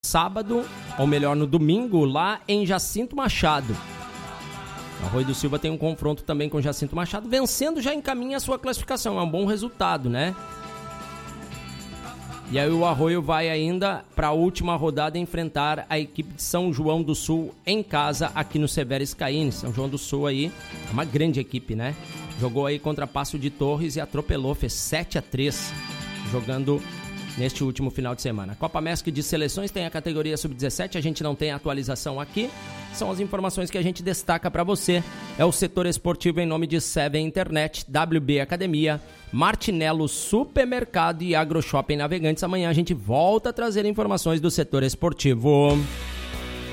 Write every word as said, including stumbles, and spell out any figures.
sábado, ou melhor, no domingo, lá em Jacinto Machado. O Arroio do Silva tem um confronto também com o Jacinto Machado, vencendo já encaminha a sua classificação, é um bom resultado, né? E aí o Arroio vai ainda para a última rodada enfrentar a equipe de São João do Sul em casa, aqui no Severo Scaini. São João do Sul aí é uma grande equipe, né? Jogou aí contra Passo de Torres e atropelou, fez sete a três, jogando neste último final de semana. Copa Mesc de Seleções tem a categoria sub dezessete, a gente não tem atualização aqui, são as informações que a gente destaca para você. É o setor esportivo em nome de Seven Internet, W B Academia, Martinello Supermercado e AgroShopping Navegantes. Amanhã a gente volta a trazer informações do setor esportivo.